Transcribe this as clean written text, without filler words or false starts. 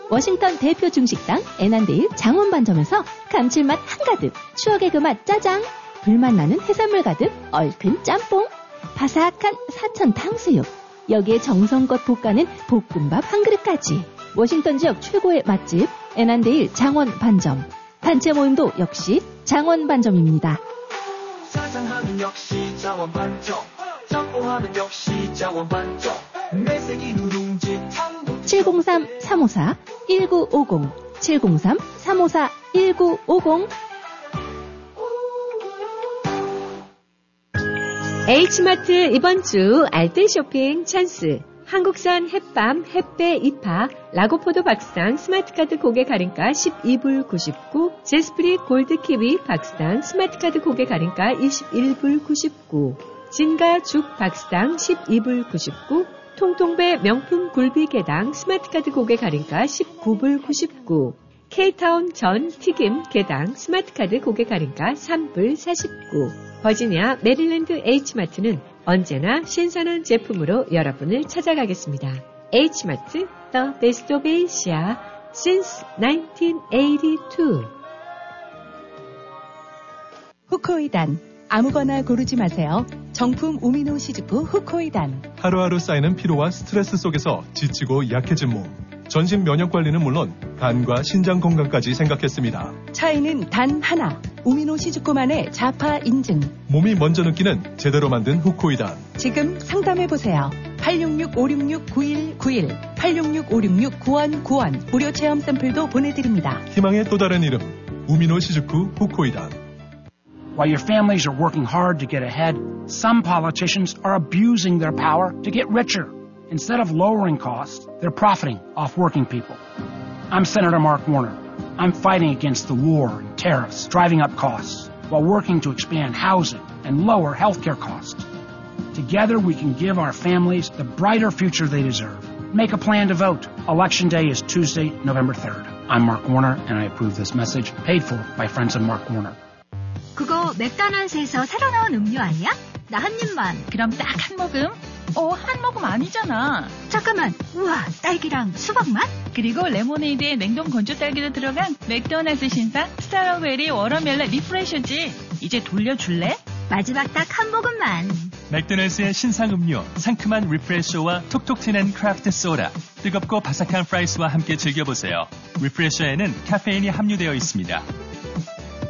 워싱턴 대표 중식당 애난데일 장원반점에서 감칠맛 한가득, 추억의 그 맛 짜장, 불맛 나는 해산물 가득 얼큰 짬뽕, 바삭한 사천 탕수육, 여기에 정성껏 볶아낸 볶음밥 한 그릇까지. 워싱턴 지역 최고의 맛집 애난데일 장원반점. 단체 모임도 역시 장원반점입니다. 사장하면 역시 장원반점, 짬뽕하면 역시 장원반점. 매생이 누룽지 703-354-1950 703-354-1950 H마트 이번 주 알뜰 쇼핑 찬스. 한국산 햇밤, 햇배 2파, 라고포도 박스당 스마트카드 고객 할인가 12불 99, 제스프리 골드 키위 박스당 스마트카드 고객 할인가 21불 99, 진가 죽 박스당 12불 99, 통통배 명품 굴비개당 스마트카드 고객 할인가 19불 99, K타운 전 튀김 개당 스마트카드 고객 할인가 3불 49, 버지니아 메릴랜드 H마트는 언제나 신선한 제품으로 여러분을 찾아가겠습니다. H마트, The Best of Asia, since 1982. 후코이단, 아무거나 고르지 마세요. 정품 우미노 시즈프 후코이단. 하루하루 쌓이는 피로와 스트레스 속에서 지치고 약해진 몸. 전신 면역 관리는 물론 간과 신장 건강까지 생각했습니다. 차이는 단 하나. 우미노 시즈코만의 자파 인증. 몸이 먼저 느끼는 제대로 만든 후코이단. 지금 상담해보세요. 866-566-9191 866-566-9191 무료 체험 샘플도 보내드립니다. 희망의 또 다른 이름 우미노 시즈쿠 후코이단. While your families are working hard to get ahead, some politicians are abusing their power to get richer. Instead of lowering costs, they're profiting off working people. I'm Senator Mark Warner. I'm fighting against the war and tariffs driving up costs while working to expand housing and lower healthcare costs. Together we can give our families the brighter future they deserve. Make a plan to vote. Election day is Tuesday, November 3rd. I'm Mark Warner and I approve this message paid for by friends of Mark Warner. 그거 맥도날드에서 새로 나온 음료 아니야? 나 한 입만. 그럼 딱 한 모금? 한 모금 아니잖아. 잠깐만. 우와, 딸기랑 수박 맛? 그리고 레모네이드에 냉동 건조 딸기도 들어간 맥도날드 신상 스트로베리 워터멜론 리프레셔지. 이제 돌려줄래? 마지막 딱 한 모금만. 맥도날드의 신상 음료, 상큼한 리프레셔와 톡톡 튀는 크래프트 소다, 뜨겁고 바삭한 프라이스와 함께 즐겨보세요. 리프레셔에는 카페인이 함유되어 있습니다.